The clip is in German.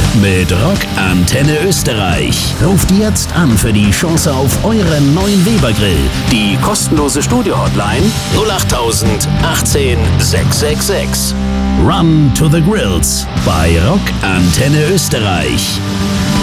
mit Rock Antenne Österreich. Ruft jetzt an für die Chance auf euren neuen Weber Grill. Die kostenlose Studio-Hotline 08000 18 666. Run to the Grills bei Rock Antenne Österreich.